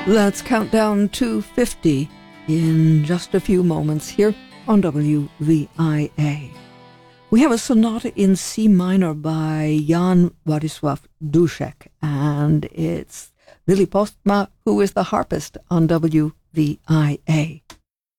Let's count down to 50 in just a few moments here on WVIA. We have a sonata in C minor by Jan Władysław Duszek, and it's Willy Postma, who is the harpist on WVIA.